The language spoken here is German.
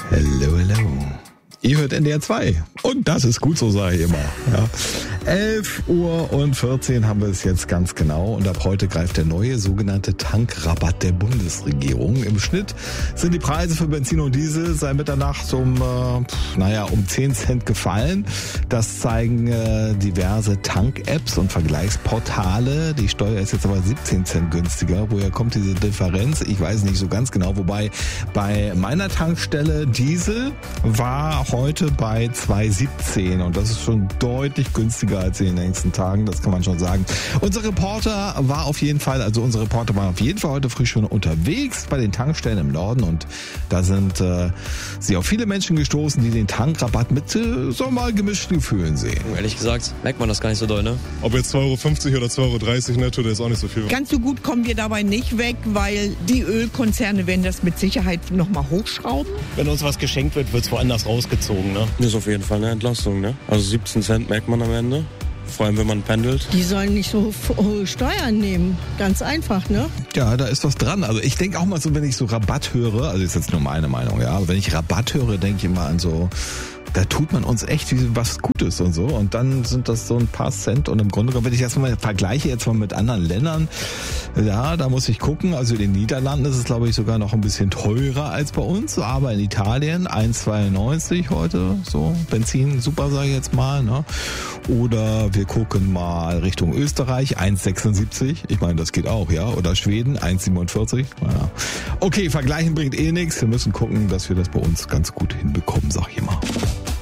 Hello, hello. Ihr hört NDR 2 und das ist gut so, sage ich immer. Ja. 11:14 Uhr haben wir es jetzt ganz genau und ab heute greift der neue sogenannte Tankrabatt der Bundesregierung. Im Schnitt sind die Preise für Benzin und Diesel seit Mitternacht um 10 Cent gefallen. Das zeigen diverse Tank-Apps und Vergleichsportale. Die Steuer ist jetzt aber 17 Cent günstiger. Woher kommt diese Differenz? Ich weiß nicht so ganz genau. Wobei bei meiner Tankstelle Diesel war heute bei 2,17 und das ist schon deutlich günstiger als in den nächsten Tagen, das kann man schon sagen. Unser Reporter war auf jeden Fall heute früh schon unterwegs bei den Tankstellen im Norden und da sind sie auf viele Menschen gestoßen, die den Tankrabatt mit gemischten Gefühlen sehen. Ehrlich gesagt, merkt man das gar nicht so doll, ne? Ob jetzt 2,50 € oder 2,30 € netto, das ist auch nicht so viel. Ganz so gut kommen wir dabei nicht weg, weil die Ölkonzerne werden das mit Sicherheit nochmal hochschrauben. Wenn uns was geschenkt wird, wird es woanders rausgezogen, ne? Das ist auf jeden Fall eine Entlastung, ne? Also 17 Cent merkt man am Ende. Vor allem, wenn man pendelt. Die sollen nicht so hohe Steuern nehmen. Ganz einfach, ne? Ja, da ist was dran. Also ich denke auch mal so, wenn ich so Rabatt höre, also ist jetzt nur meine Meinung, ja, aber wenn ich Rabatt höre, denke ich immer an so, da tut man uns echt was Gutes und so. Und dann sind das so ein paar Cent. Und im Grunde genommen, wenn ich das mal vergleiche jetzt mal mit anderen Ländern, ja, da muss ich gucken. Also in den Niederlanden ist es, glaube ich, sogar noch ein bisschen teurer als bei uns. Aber in Italien 1,92 heute, so Benzin, super, sage ich jetzt mal. Ne? Oder wir gucken mal Richtung Österreich, 1,76. Ich meine, das geht auch, ja. Oder Schweden, 1,47. Ja. Okay, vergleichen bringt eh nichts. Wir müssen gucken, dass wir das bei uns ganz gut hinbekommen, sag ich mal.